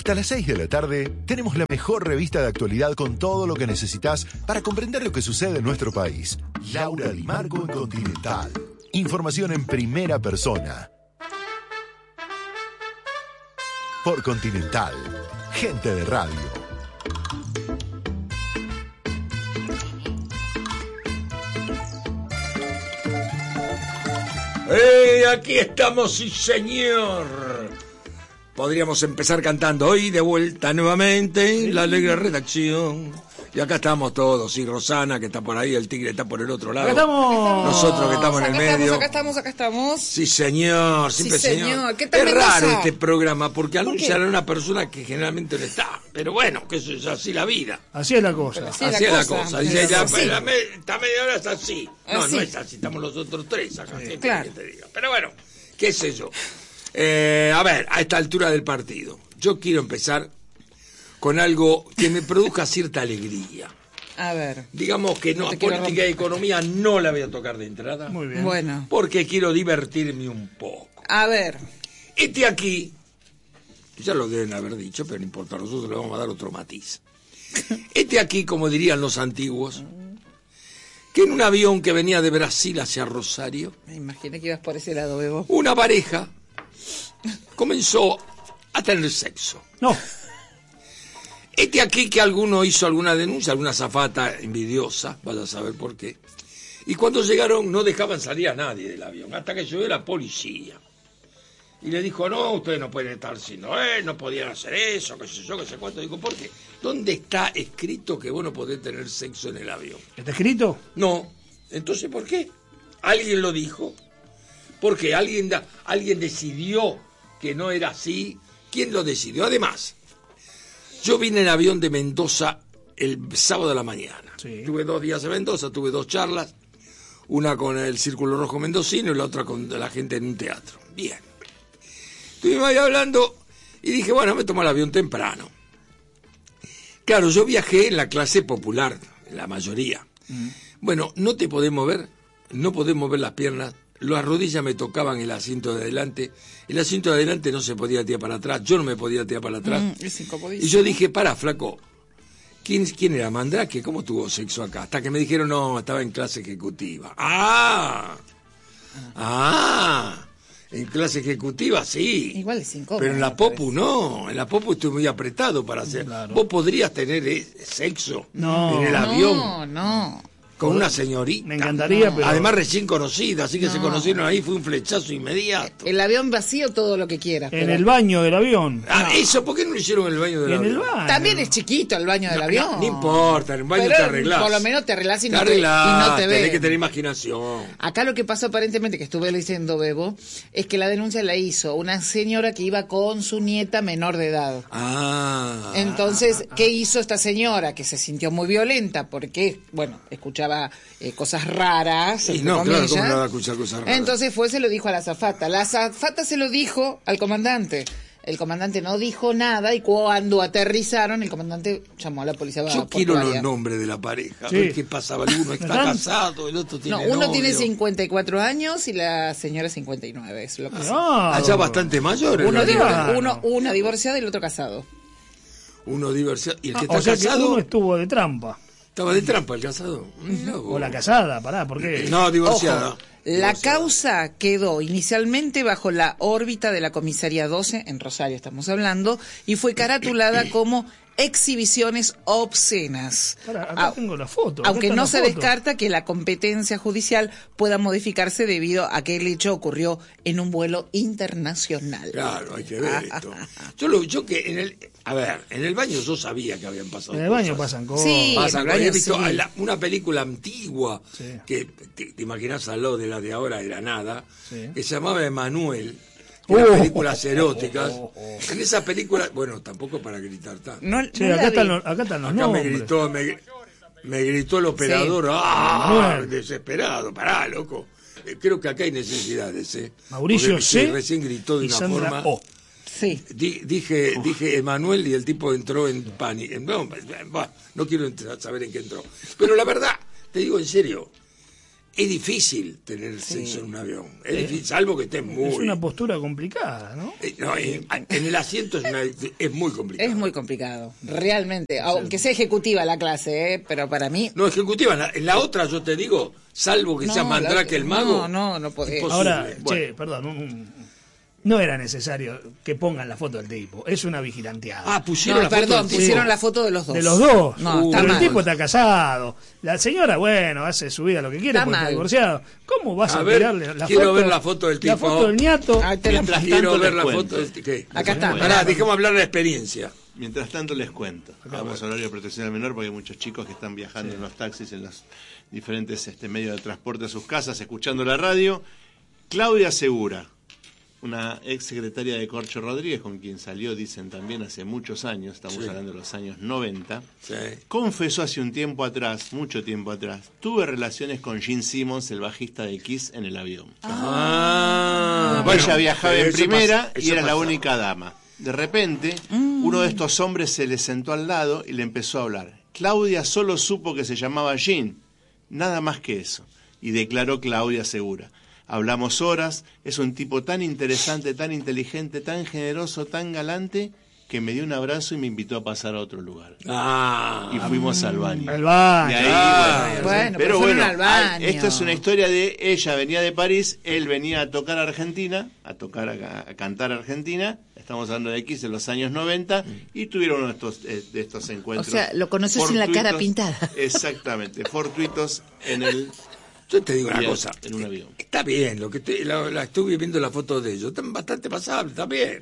Hasta las 6 de la tarde tenemos la mejor revista de actualidad con todo lo que necesitas para comprender lo que sucede en nuestro país. Laura Di Marco en Continental. Información en primera persona. Por Continental. Gente de radio. Aquí estamos, sí señor. Podríamos empezar cantando hoy de vuelta nuevamente en la alegre redacción. Y acá estamos todos, y Rosana que está por ahí, el tigre está por el otro lado. Acá estamos. Nosotros que estamos en el medio. Acá estamos. Sí señor, siempre sí, señor. ¿Qué Es tal raro Mendoza? este programa porque anuncian a una persona que generalmente no está. Pero bueno, que eso es así la vida. Así es la cosa. Sí, Así es la cosa. Dice, Es ya, así. está media hora, es así. No, Así. no es así, estamos los otros tres acá. ¿Qué Claro. querés que te diga? Pero bueno, qué sé yo. A ver, a esta altura del partido, yo quiero empezar con algo que me produzca cierta alegría. A ver. Digamos que no, No te quiero política y economía no la voy a tocar de entrada. Muy bien. Bueno. Porque quiero divertirme un poco. A ver. Este aquí, ya lo deben haber dicho, pero no importa, nosotros le vamos a dar otro matiz. Este aquí, como dirían los antiguos, que en un avión que venía de Brasil hacia Rosario, Me imaginé que ibas por ese lado, Bebo. una pareja comenzó a tener sexo. No. Este aquí que alguno hizo alguna denuncia, alguna azafata envidiosa, vaya a saber por qué. Y cuando llegaron no dejaban salir a nadie del avión, hasta que llegó la policía. Y le dijo, no, ustedes no pueden estar sino no podían hacer eso, qué sé yo, qué sé cuánto. Digo, ¿por qué? ¿Dónde está escrito que vos no podés tener sexo en el avión? ¿Está escrito? No. Entonces, ¿por qué? ¿Alguien lo dijo? ¿Por qué? ¿Alguien decidió que no era así? ¿Quién lo decidió? Además, yo vine en avión de Mendoza el sábado de la mañana. Sí. Tuve 2 días en Mendoza, tuve 2 charlas, una con el Círculo Rojo Mendocino y la otra con la gente en un teatro. Bien. Estuvimos ahí hablando y dije, bueno, me tomo el avión temprano. Claro, yo viajé en la clase popular, la mayoría. Bueno, no te podés mover, no podés mover las piernas, las rodillas me tocaban el asiento de adelante, el asiento de adelante no se podía tirar para atrás, yo no me podía tirar para atrás. Es incomodísimo. Y yo dije, para, flaco, ¿quién era Mandrake? ¿Cómo tuvo sexo acá? Hasta que me dijeron, no, estaba en clase ejecutiva. En clase ejecutiva, sí. Igual es incómodo. Pero en la me Popu no, en la Popu estoy muy apretado para hacer. Claro. ¿Vos podrías tener sexo No. en el parece. avión No. con una señorita? Me encantaría, pero... Además recién conocida, así que se conocieron ahí, fue un flechazo inmediato. El avión vacío, todo lo que quieras. En pero el baño del avión. Eso, ¿por qué no lo hicieron en el baño del En avión? el baño. También es chiquito el baño del avión. No importa, en el baño Pero te arreglás. por lo menos te arreglás y Te no arreglás, te tenés ven. que tener imaginación. Acá lo que pasó aparentemente, que estuve leyendo, Bebo, es que la denuncia la hizo una señora que iba con su nieta menor de edad. Entonces, ¿qué hizo esta señora? Que se sintió muy violenta porque, bueno, escuchaba cosas raras. Y entre no, claro, comillas. ¿cómo no va a escuchar cosas raras? Entonces se lo dijo a la azafata. La azafata se lo dijo al comandante. El comandante no dijo nada y cuando aterrizaron, el comandante llamó a la policía Yo quiero portuaria. los nombres de la pareja. Sí. A ver qué pasaba. Uno está ¿Están? casado, el otro tiene No, uno novio. tiene 54 años y la señora 59, es lo que sé. Ah, Allá bastante mayor. Uno, Claro. una divorciada y el otro casado. Uno divorciado. ¿Y el que está o sea casado? que uno estuvo de trampa. Estaba de trampa el casado. Mirá vos. O la casada, pará, ¿por qué? No, divorciada. Ojo, la Divorciada. causa quedó inicialmente bajo la órbita de la comisaría 12, en Rosario estamos hablando, y fue caratulada como exhibiciones obscenas. Pará, acá tengo la foto. acá Aunque está no la se foto. descarta que la competencia judicial pueda modificarse debido a que el hecho ocurrió en un vuelo internacional. Claro, hay que ver esto. Yo que en el baño yo sabía que habían pasado En el baño cosas. pasan cosas. Sí. Pasan en el cosas. He baño visto sí. una película antigua Sí. que te imaginas al lado de la de ahora era nada, Sí. que se llamaba Emanuel. Que eran Oh. películas eróticas. En esa película, bueno, tampoco para gritar tanto. Che, la acá vi. están los Acá nombres. me gritó el operador, Manuel. desesperado, pará, loco. Creo que acá hay necesidades, Mauricio Porque, C. sí, recién gritó de y una Sandra forma. O. Sí. Dije Emanuel y el tipo entró en pánico. No quiero saber en qué entró. Pero la verdad, te digo en serio, es difícil tener sexo en un avión. Es difícil, salvo que estés muy... Es una postura complicada, ¿no? En el asiento es muy complicado. Es muy complicado, realmente. Aunque sea ejecutiva la clase, pero para mí... No, ejecutiva. En la otra, yo te digo, salvo que sea Mandrake el mago... No podés. Ahora, perdón, no era necesario que pongan la foto del tipo. Es una vigilanteada. Pusieron la foto del tipo. Pusieron la foto de los dos. De los dos. No, pero mal. el tipo está casado. La señora, bueno, hace su vida lo que quiere porque está divorciado. ¿Cómo vas a tirarle la quiero foto? ver la foto del tipo. La foto del ñato. Quiero ver la foto del tipo. Acá está. Pará, dejemos hablar de la experiencia. Mientras tanto les cuento. Vamos a hablar de protección al menor porque hay muchos chicos que están viajando en los taxis, en los diferentes medios de transporte a sus casas, escuchando la radio. Claudia Segura, una ex secretaria de Corcho Rodríguez, con quien salió, dicen también, hace muchos años, estamos hablando de los años 90, confesó hace un tiempo atrás, mucho tiempo atrás, tuve relaciones con Gene Simmons, el bajista de Kiss, en el avión. Ella viajaba en primera y era la única dama. De repente, uno de estos hombres se le sentó al lado y le empezó a hablar. Claudia solo supo que se llamaba Gene, nada más que eso, y declaró Claudia Segura. Hablamos horas, es un tipo tan interesante, tan inteligente, tan generoso, tan galante, que me dio un abrazo y me invitó a pasar a otro lugar. Y fuimos al baño. Al baño. Y ahí, pero bueno, al baño. Esto es una historia de ella venía de París, él venía a tocar a Argentina, a cantar a Argentina. Estamos hablando de X en los años 90 y tuvieron uno de estos encuentros. O sea, lo conoces sin la cara pintada. Exactamente, fortuitos en el... Yo te digo una cosa, en un avión. Está bien, la estuve viendo la foto de ellos, están bastante pasables, está bien.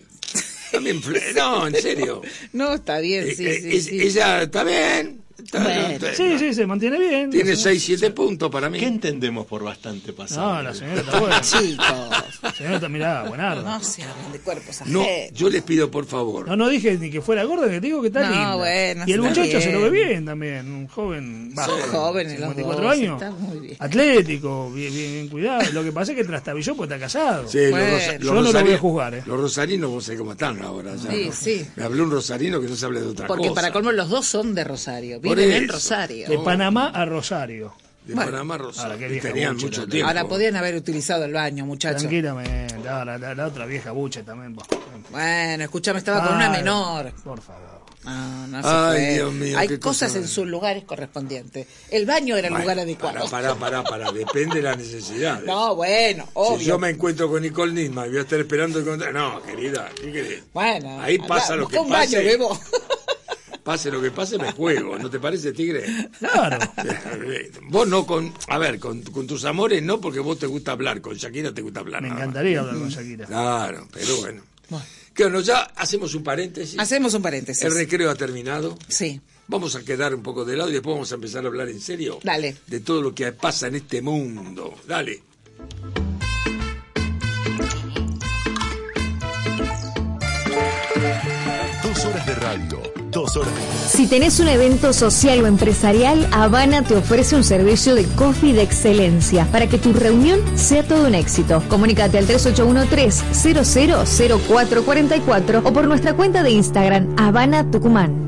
No, en serio. No, está bien, sí. Ella está bien. Sí, se mantiene bien. Tiene 6, 7 puntos para mí. ¿Qué entendemos por bastante pasable? No, la señora está buena. Chicos. La señora está, mirá, buenarda. No se hablen de cuerpos ajenos. No, yo les pido por favor. No dije ni que fuera gorda, que te digo que está linda. Bueno, y el está muchacho bien. se lo ve bien también, un joven. Jóvenes, 54 los dos, años. está muy bien. Atlético, bien cuidado. Lo que pasa es que trastabilló porque está casado. Sí, Bueno. Yo no lo voy a juzgar, Los rosarinos, vos sabés cómo están ahora. Ya, Sí. Me habló un rosarino que no se hable de otra Porque cosa. para colmo los dos son de Rosario. Por Viven en eso. Rosario. De Panamá a Rosario. De Panamá, Rosario. Ahora, qué vieja Tenían bucha, mucho la- tiempo. Ahora podían haber utilizado el baño, muchachos. Tranquilamente. Ahora, la otra vieja buche también. Bueno, escúchame, estaba con una menor. Por favor. No se Ay, puede. Dios mío, Hay qué cosas cosa en sus lugares correspondientes. El baño era el lugar adecuado. Pará. Depende de la necesidad. No, bueno, obvio. Si yo me encuentro con Nicole Nisman y voy a estar esperando encontrar... No, querida, ¿qué querés? Bueno, ahí pasa lo que un pase. baño, Bebo. Pase lo que pase, me juego. ¿No te parece, Tigre? Claro. Vos no con... A ver, con tus amores no, porque vos te gusta hablar. Con Shakira te gusta hablar. Me nada encantaría hablar con Shakira. Claro, pero bueno. Bueno, ya hacemos un paréntesis. Hacemos un paréntesis. El recreo ha terminado. Sí. Vamos a quedar un poco de lado y después vamos a empezar a hablar en serio. Dale. De todo lo que pasa en este mundo. Dale. Dos horas de radio, 2 horas de... Si tenés un evento social o empresarial, Habana te ofrece un servicio de coffee de excelencia para que tu reunión sea todo un éxito. Comunícate al 3813-000444 o por nuestra cuenta de Instagram, Habana Tucumán.